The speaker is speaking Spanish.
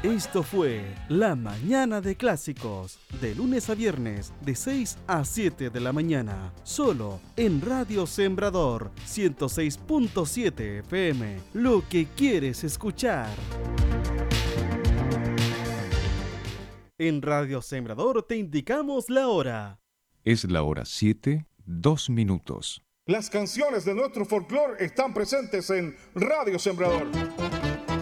Esto fue La Mañana de Clásicos, de lunes a viernes, de 6 a 7 de la mañana, solo en Radio Sembrador 106.7 FM, lo que quieres escuchar. En Radio Sembrador te indicamos la hora. Es la hora 7, 2 minutos. Las canciones de nuestro folclore están presentes en Radio Sembrador.